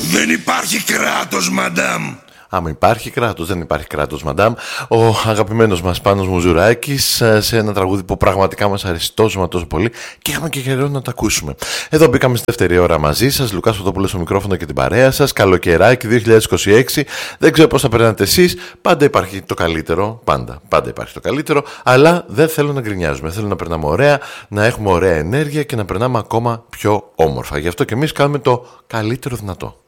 Δεν υπάρχει κράτος, μαντάμ. Άμα υπάρχει κράτος, δεν υπάρχει κράτος, μαντάμ. Ο αγαπημένος μας Πάνος Μουζουράκης σε ένα τραγούδι που πραγματικά μας αρέσει τόσο μα τόσο πολύ και είχαμε και καιρό να το ακούσουμε. Εδώ μπήκαμε στη δεύτερη ώρα μαζί σας. Λουκάς Φωτόπουλος στο μικρόφωνο και την παρέα σας. Καλοκαιράκι 2026. Δεν ξέρω πώς θα περνάτε εσείς. Πάντα υπάρχει το καλύτερο. Πάντα υπάρχει το καλύτερο. Αλλά δεν θέλω να γκρινιάζουμε. Θέλω να περνάμε ωραία, να έχουμε ωραία ενέργεια και να περνάμε ακόμα πιο όμορφα. Γι' αυτό και εμείς κάνουμε το καλύτερο δυνατό.